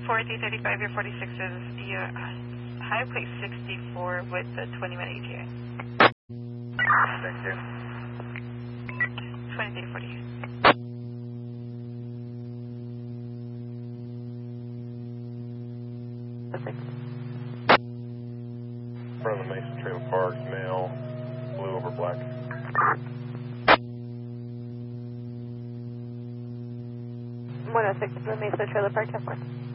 4335, your 46 is your high plate 64 with the 20-minute ETA. Thank you. 2340. Front of the Mesa Trail Park, male, blue over black. 106 to the Mesa Trailer Park, have one.